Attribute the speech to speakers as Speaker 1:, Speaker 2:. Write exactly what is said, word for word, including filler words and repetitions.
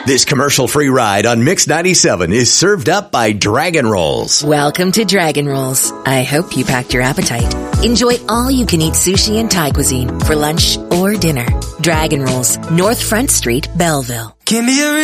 Speaker 1: This commercial-free ride on Mix ninety-seven is served up by Dragon Rolls.
Speaker 2: Welcome to Dragon Rolls. I hope you packed your appetite. Enjoy all-you-can-eat sushi and Thai cuisine for lunch or dinner. Dragon Rolls, North Front Street, Belleville.
Speaker 3: Give me a